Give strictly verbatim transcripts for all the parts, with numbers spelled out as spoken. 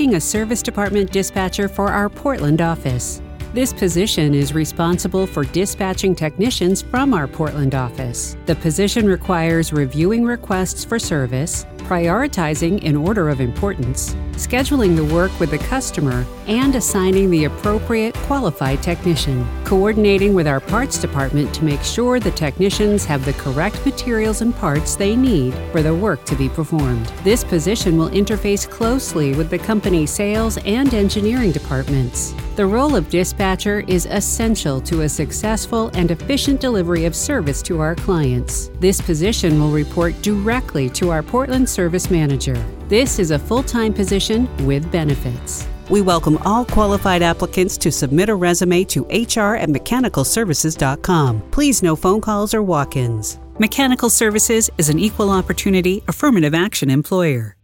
seeking a service department dispatcher for our Portland office. This position is responsible for dispatching technicians from our Portland office. The position requires reviewing requests for service, prioritizing in order of importance, scheduling the work with the customer, and assigning the appropriate qualified technician, coordinating with our parts department to make sure the technicians have the correct materials and parts they need for the work to be performed. This position will interface closely with the company's sales and engineering departments. The role of dispatcher is essential to a successful and efficient delivery of service to our clients. This position will report directly to our Portland Service Manager. This is a full-time position with benefits. We welcome all qualified applicants to submit a resume to h r at mechanical services dot com. Please no phone calls or walk-ins. Mechanical Services is an equal opportunity, affirmative action employer.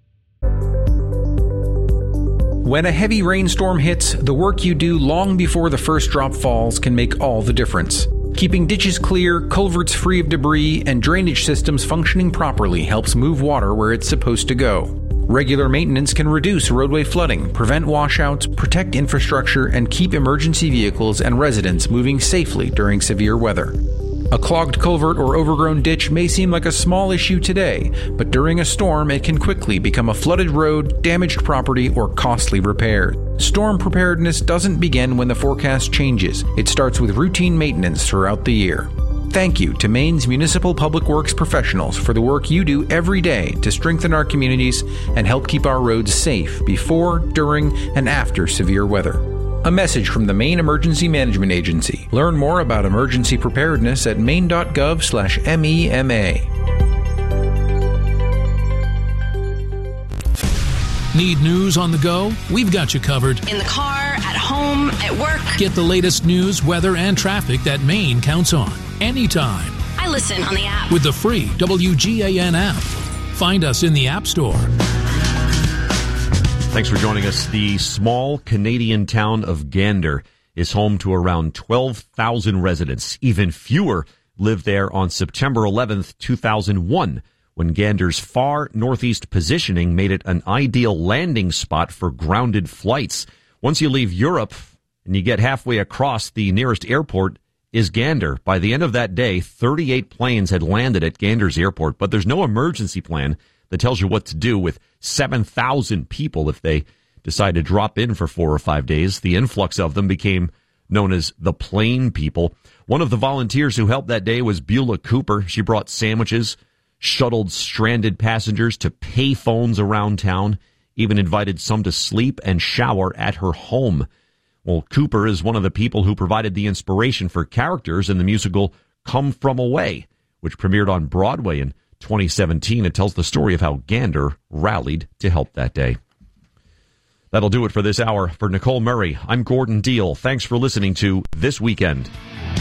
When a heavy rainstorm hits, the work you do long before the first drop falls can make all the difference. Keeping ditches clear, culverts free of debris, and drainage systems functioning properly helps move water where it's supposed to go. Regular maintenance can reduce roadway flooding, prevent washouts, protect infrastructure, and keep emergency vehicles and residents moving safely during severe weather. A clogged culvert or overgrown ditch may seem like a small issue today, but during a storm it can quickly become a flooded road, damaged property, or costly repair. Storm preparedness doesn't begin when the forecast changes. It starts with routine maintenance throughout the year. Thank you to Maine's municipal public works professionals for the work you do every day to strengthen our communities and help keep our roads safe before, during, and after severe weather. A message from the Maine Emergency Management Agency. Learn more about emergency preparedness at maine.gov slash MEMA. Need news on the go? We've got you covered. In the car, at home, at work. Get the latest news, weather, and traffic that Maine counts on. Anytime. I listen on the app. With the free W G A N app. Find us in the App Store. Thanks for joining us. The small Canadian town of Gander is home to around twelve thousand residents. Even fewer lived there on September eleventh, two thousand one, when Gander's far northeast positioning made it an ideal landing spot for grounded flights. Once you leave Europe and you get halfway across, the nearest airport is Gander. By the end of that day, thirty-eight planes had landed at Gander's airport, but there's no emergency plan that tells you what to do with seven thousand people if they decide to drop in for four or five days. The influx of them became known as the Plane People. One of the volunteers who helped that day was Beulah Cooper. She brought sandwiches, shuttled stranded passengers to pay phones around town, even invited some to sleep and shower at her home. Well, Cooper is one of the people who provided the inspiration for characters in the musical Come From Away, which premiered on Broadway in twenty seventeen. It tells the story of how Gander rallied to help that day. That'll do it for this hour. For Nicole Murray, I'm Gordon Deal. Thanks for listening to This Weekend.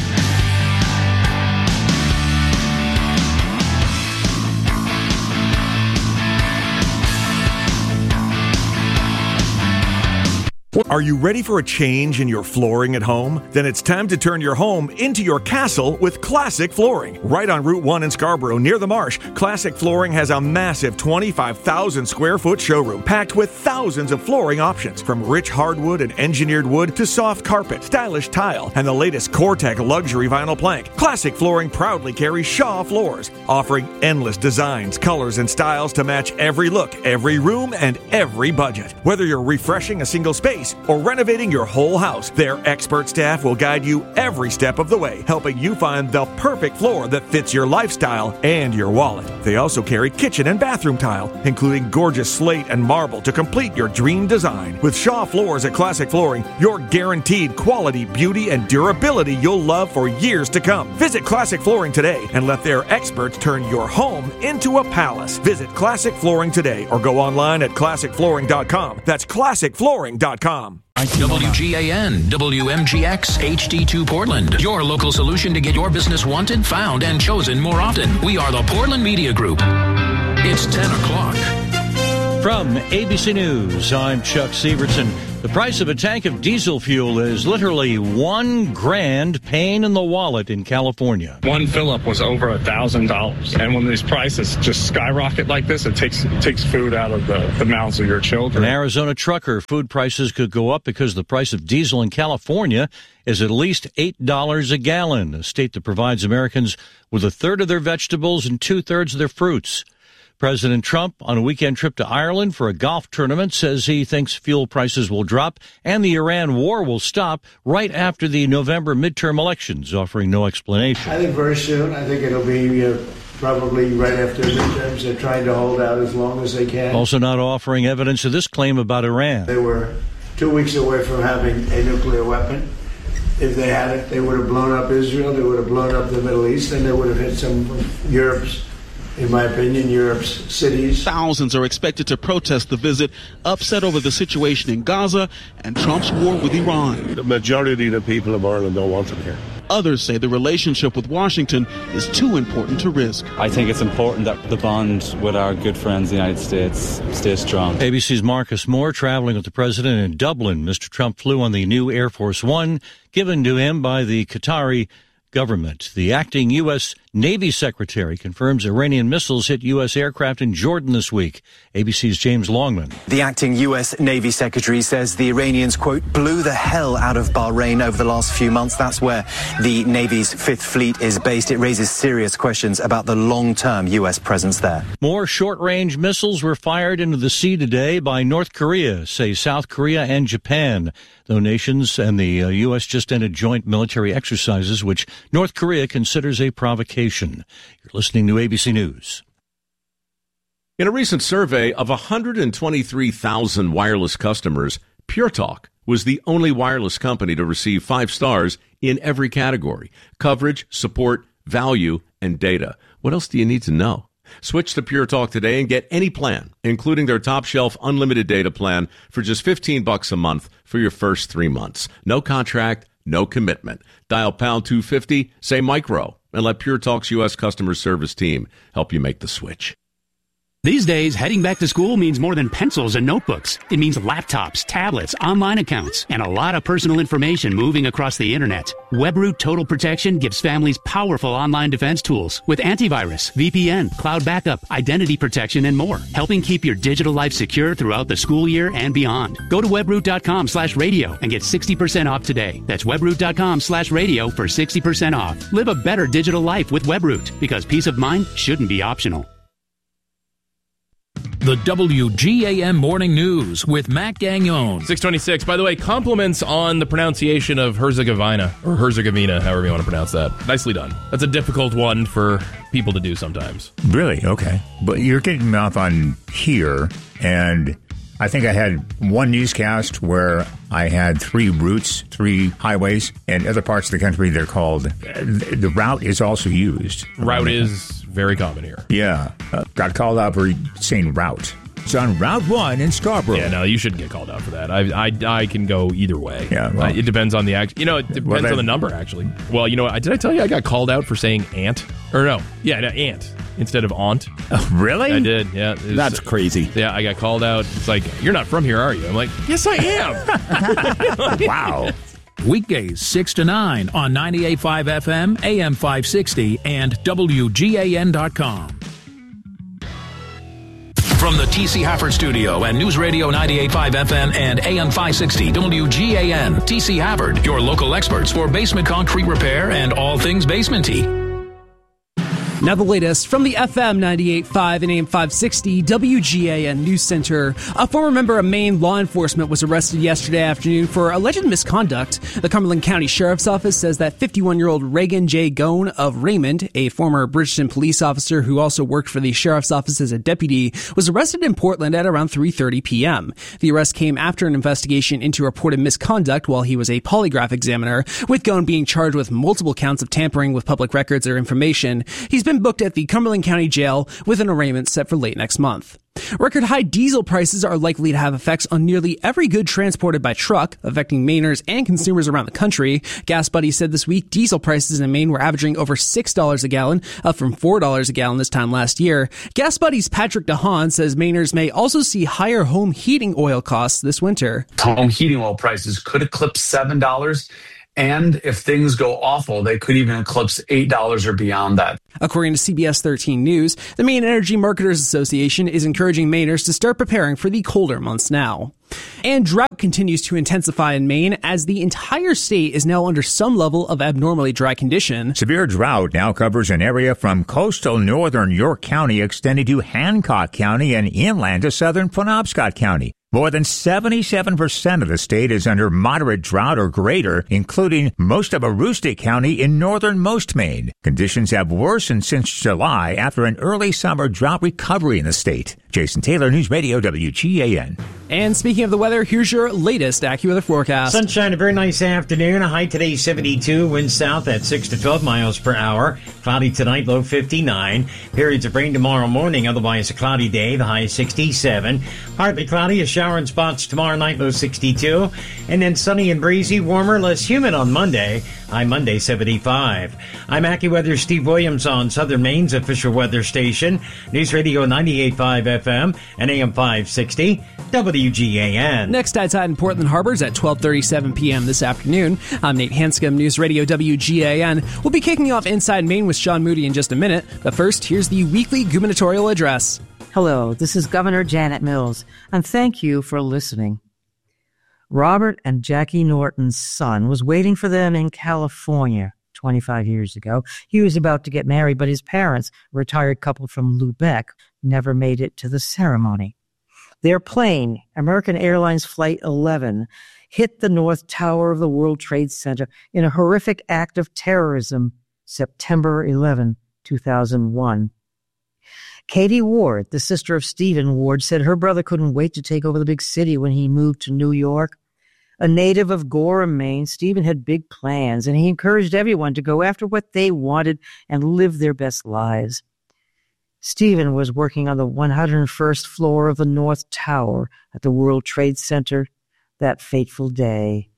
Are you ready for a change in your flooring at home? Then it's time to turn your home into your castle with Classic Flooring. Right on Route one in Scarborough, near the marsh, Classic Flooring has a massive twenty-five thousand square foot showroom packed with thousands of flooring options, from rich hardwood and engineered wood to soft carpet, stylish tile, and the latest Core-Tech luxury vinyl plank. Classic Flooring proudly carries Shaw floors, offering endless designs, colors, and styles to match every look, every room, and every budget. Whether you're refreshing a single space or renovating your whole house, their expert staff will guide you every step of the way, helping you find the perfect floor that fits your lifestyle and your wallet. They also carry kitchen and bathroom tile, including gorgeous slate and marble to complete your dream design. With Shaw Floors at Classic Flooring, you're guaranteed quality, beauty, and durability you'll love for years to come. Visit Classic Flooring today and let their experts turn your home into a palace. Visit Classic Flooring today or go online at classic flooring dot com. That's classic flooring dot com. W G A N, W M G X, H D two Portland. Your local solution to get your business wanted, found, and chosen more often. We are the Portland Media Group. It's ten o'clock. From A B C News, I'm Chuck Severson. The price of a tank of diesel fuel is literally one grand pain in the wallet in California. One fill-up was over a thousand dollars, and when these prices just skyrocket like this, it takes it takes food out of the, the mouths of your children. An Arizona trucker, food prices could go up because the price of diesel in California is at least eight dollars a gallon, a state that provides Americans with a third of their vegetables and two-thirds of their fruits. President Trump, on a weekend trip to Ireland for a golf tournament, says he thinks fuel prices will drop and the Iran war will stop right after the November midterm elections, offering no explanation. I think very soon. I think it'll be uh, probably right after the midterms. They're trying to hold out as long as they can. Also not offering evidence of this claim about Iran. They were two weeks away from having a nuclear weapon. If they had it, they would have blown up Israel, they would have blown up the Middle East, and they would have hit some of Europe's, in my opinion, Europe's cities. Thousands are expected to protest the visit, upset over the situation in Gaza and Trump's war with Iran. The majority of the people of Ireland don't want them here. Others say the relationship with Washington is too important to risk. I think it's important that the bond with our good friends, the United States, stays strong. A B C's Marcus Moore traveling with the president in Dublin. Mister Trump flew on the new Air Force One given to him by the Qatari government. The acting U S Navy Secretary confirms Iranian missiles hit U S aircraft in Jordan this week. A B C's James Longman. The acting U S Navy Secretary says the Iranians, quote, blew the hell out of Bahrain over the last few months. That's where the Navy's Fifth Fleet is based. It raises serious questions about the long-term U S presence there. More short-range missiles were fired into the sea today by North Korea, say South Korea and Japan. Though nations and the uh, U S just ended joint military exercises, which North Korea considers a provocation. You're listening to A B C News. In a recent survey of one hundred twenty-three thousand wireless customers, Pure Talk was the only wireless company to receive five stars in every category: coverage, support, value, and data. What else do you need to know? Switch to Pure Talk today and get any plan, including their top shelf unlimited data plan for just fifteen bucks a month for your first three months. No contract, no commitment. Dial pound two fifty, say micro, and let Pure Talk's U S customer service team help you make the switch. These days, heading back to school means more than pencils and notebooks. It means laptops, tablets, online accounts, and a lot of personal information moving across the internet. WebRoot Total Protection gives families powerful online defense tools with antivirus, V P N, cloud backup, identity protection, and more, helping keep your digital life secure throughout the school year and beyond. Go to webroot.com slash radio and get sixty percent off today. That's webroot.com slash radio for sixty percent off. Live a better digital life with WebRoot, because peace of mind shouldn't be optional. The W G A M Morning News with Matt Gagnon. six twenty-six. By the way, compliments on the pronunciation of Herzegovina, or Herzegovina, however you want to pronounce that. Nicely done. That's a difficult one for people to do sometimes. Really? Okay. But you're getting me off on here, and I think I had one newscast where I had three routes, three highways, and other parts of the country they're called. The route is also used. Route is very common here. Yeah. Uh, got called out for saying route. It's on Route one in Scarborough. Yeah, no, you shouldn't get called out for that. I I, I can go either way. Yeah, well, uh, it depends on the act. You know, it depends well, that, on the number, actually. Well, you know, did I tell you I got called out for saying aunt? Or no, yeah, no, aunt instead of aunt. Oh, really? I did, yeah. Was, That's crazy. Yeah, I got called out. It's like, you're not from here, are you? I'm like, yes, I am. Wow. Weekdays six to nine on ninety-eight point five F M, A M five sixty, and W G A N dot com. From the T C Hafford Studio and News Radio ninety-eight point five F M and A M five sixty W G A N, T C Hafford, your local experts for basement concrete repair and all things basement-y. Now the latest from the F M ninety-eight point five and A M five sixty W G A N News Center. A former member of Maine law enforcement was arrested yesterday afternoon for alleged misconduct. The Cumberland County Sheriff's Office says that fifty-one-year-old Reagan J. Gone of Raymond, a former Bridgeton police officer who also worked for the Sheriff's Office as a deputy, was arrested in Portland at around three thirty p.m. The arrest came after an investigation into reported misconduct while he was a polygraph examiner, with Gone being charged with multiple counts of tampering with public records or information. He's been been booked at the Cumberland County Jail with an arraignment set for late next month. Record high diesel prices are likely to have effects on nearly every good transported by truck, affecting Mainers and consumers around the country. Gas Buddy said this week diesel prices in Maine were averaging over six dollars a gallon, up from four dollars a gallon this time last year. Gas Buddy's Patrick DeHaan says Mainers may also see higher home heating oil costs this winter. Home heating oil prices could eclipse seven dollars. And if things go awful, they could even eclipse eight dollars or beyond that. According to C B S thirteen News, the Maine Energy Marketers Association is encouraging Mainers to start preparing for the colder months now. And drought continues to intensify in Maine as the entire state is now under some level of abnormally dry condition. Severe drought now covers an area from coastal northern York County extending to Hancock County and inland to southern Penobscot County. More than seventy-seven percent of the state is under moderate drought or greater, including most of Aroostook County in northernmost Maine. Conditions have worsened since July after an early summer drought recovery in the state. Jason Taylor, News Radio W G A N. And speaking of the weather, here's your latest AccuWeather forecast. Sunshine, a very nice afternoon. A high today seventy-two, wind south at six to twelve miles per hour. Cloudy tonight, low fifty-nine. Periods of rain tomorrow morning, otherwise a cloudy day, the high sixty-seven. Partly cloudy, a shower in spots tomorrow night, low sixty-two. And then sunny and breezy, warmer, less humid on Monday. High Monday, seventy-five. I'm AccuWeather Steve Williams on Southern Maine's official weather station. News Radio ninety-eight point five F M and A M five sixty. W G A N. Next tide tide in Portland Harbors at twelve thirty-seven p.m. this afternoon. I'm Nate Hanscom, News Radio W G A N. We'll be kicking off Inside Maine with Sean Moody in just a minute. But first, here's the weekly gubernatorial address. Hello, this is Governor Janet Mills, and thank you for listening. Robert and Jackie Norton's son was waiting for them in California twenty-five years ago. He was about to get married, but his parents, a retired couple from Lubec, never made it to the ceremony. Their plane, American Airlines Flight eleven, hit the North Tower of the World Trade Center in a horrific act of terrorism, September eleventh, two thousand one. Katie Ward, the sister of Stephen Ward, said her brother couldn't wait to take over the big city when he moved to New York. A native of Gorham, Maine, Stephen had big plans, and he encouraged everyone to go after what they wanted and live their best lives. Stephen was working on the one hundred first floor of the North Tower at the World Trade Center that fateful day.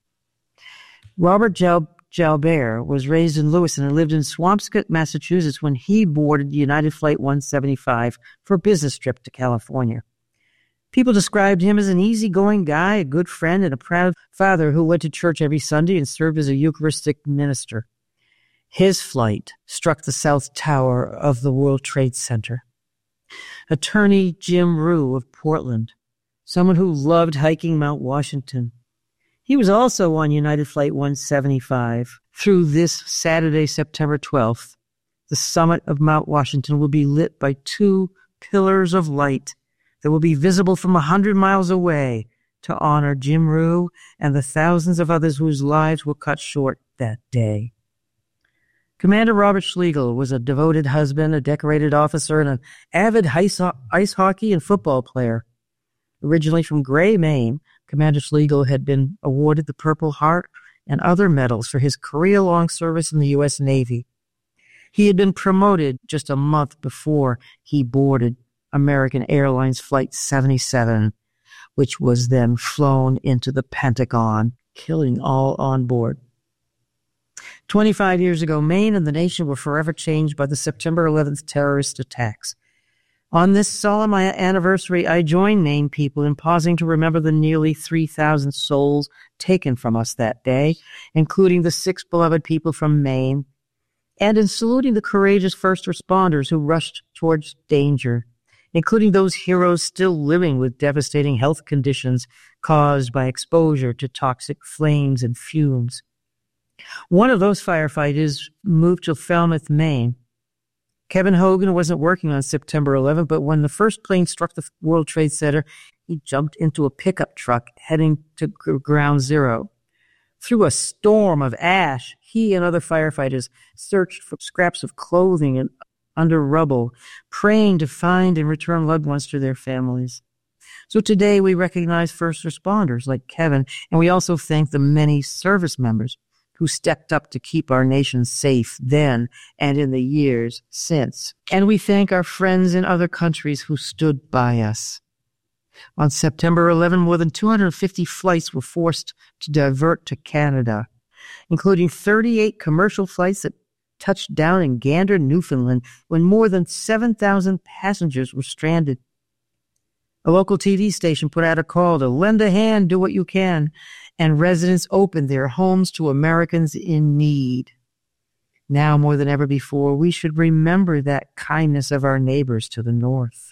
Robert Jal- Jalbert was raised in Lewiston and lived in Swampscott, Massachusetts when he boarded United Flight one seventy-five for a business trip to California. People described him as an easygoing guy, a good friend, and a proud father who went to church every Sunday and served as a Eucharistic minister. His flight struck the South Tower of the World Trade Center. Attorney Jim Rue of Portland, someone who loved hiking Mount Washington. He was also on United Flight one seventy-five. Through this Saturday, September twelfth, the summit of Mount Washington will be lit by two pillars of light that will be visible from a hundred miles away to honor Jim Rue and the thousands of others whose lives were cut short that day. Commander Robert Schlegel was a devoted husband, a decorated officer, and an avid ice, ice hockey and football player. Originally from Gray, Maine, Commander Schlegel had been awarded the Purple Heart and other medals for his career-long service in the U S Navy. He had been promoted just a month before he boarded American Airlines Flight seventy-seven, which was then flown into the Pentagon, killing all on board. Twenty-five years ago, Maine and the nation were forever changed by the September eleventh terrorist attacks. On this solemn anniversary, I join Maine people in pausing to remember the nearly three thousand souls taken from us that day, including the six beloved people from Maine, and in saluting the courageous first responders who rushed towards danger, including those heroes still living with devastating health conditions caused by exposure to toxic flames and fumes. One of those firefighters moved to Falmouth, Maine. Kevin Hogan wasn't working on September eleventh, but when the first plane struck the World Trade Center, he jumped into a pickup truck heading to Ground Zero. Through a storm of ash, he and other firefighters searched for scraps of clothing and under rubble, praying to find and return loved ones to their families. So today we recognize first responders like Kevin, and we also thank the many service members who stepped up to keep our nation safe then and in the years since. And we thank our friends in other countries who stood by us. On September eleventh, more than two hundred fifty flights were forced to divert to Canada, including thirty-eight commercial flights that touched down in Gander, Newfoundland, when more than seven thousand passengers were stranded. A local T V station put out a call to lend a hand, do what you can, and residents opened their homes to Americans in need. Now more than ever before, we should remember that kindness of our neighbors to the north.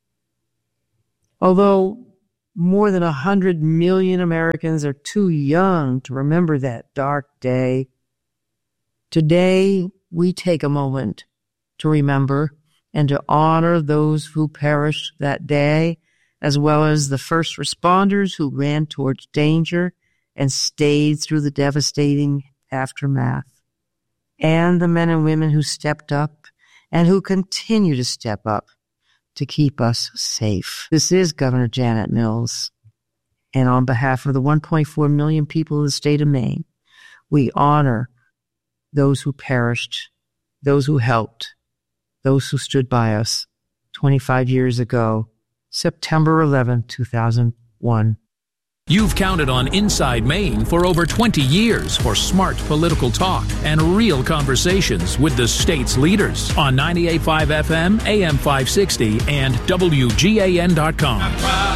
Although more than a hundred million Americans are too young to remember that dark day, today we take a moment to remember and to honor those who perished that day, as well as the first responders who ran towards danger and stayed through the devastating aftermath, and the men and women who stepped up and who continue to step up to keep us safe. This is Governor Janet Mills, and on behalf of the one point four million people of the state of Maine, we honor those who perished, those who helped, those who stood by us twenty-five years ago, September eleventh, two thousand one. You've counted on Inside Maine for over twenty years for smart political talk and real conversations with the state's leaders on ninety-eight point five F M, A M five sixty, and W G A N dot com.